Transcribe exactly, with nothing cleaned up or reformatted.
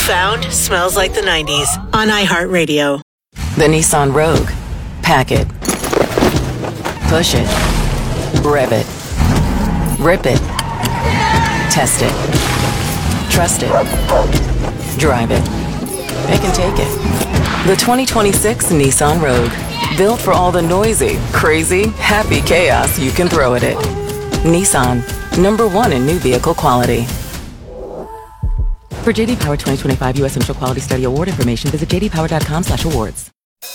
found smells like the nineties on iHeartRadio. The Nissan Rogue. Pack it. Push it. Rev it. Rip it. Test it. Trust it. Drive it. It can take it. The twenty twenty-six Nissan Rogue. Built for all the noisy, crazy, happy chaos you can throw at it. Nissan. Number one in new vehicle quality. For J D Power twenty twenty-five U S Initial Quality Study Award information, visit j d power dot com slash awards.